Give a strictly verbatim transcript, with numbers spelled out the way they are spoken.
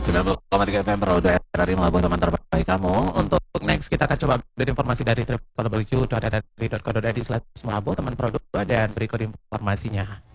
sembilan puluh koma tiga F M Pro dua R R I Melabuh teman terbaik kamu. Untuk next kita akan coba update informasi dari w w w titik r r i titik co titik i d slash Melabuh teman produk dan berikut informasinya.